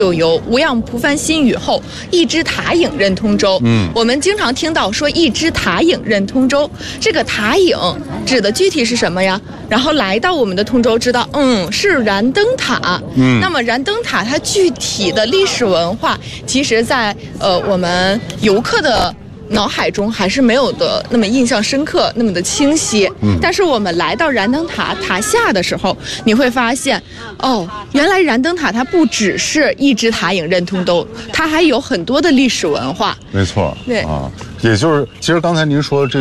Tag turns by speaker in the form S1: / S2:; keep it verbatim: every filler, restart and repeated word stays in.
S1: 就由无恙蒲幡新雨后，一枝塔影任通州。嗯，我们经常听到说一枝塔影任通州，这个塔影指的具体是什么呀？然后来到我们的通州，知道，嗯，是燃灯塔。嗯，那么燃灯塔它具体的历史文化，其实在呃我们游客的脑海中还是没有的那么印象深刻，那么的清晰。嗯，但是我们来到燃灯塔塔下的时候，你会发现，哦，原来燃灯塔它不只是一枝塔影任通州，它还有很多的历史文化。
S2: 没错，
S1: 对
S2: 啊，也就是其实刚才您说这。